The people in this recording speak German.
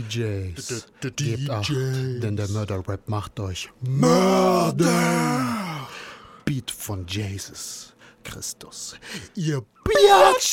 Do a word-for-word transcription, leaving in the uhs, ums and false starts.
Js, gebt acht, denn der Mörder-Rap macht euch Mörder! Beat von Jesus Christus. Ihr Biatch!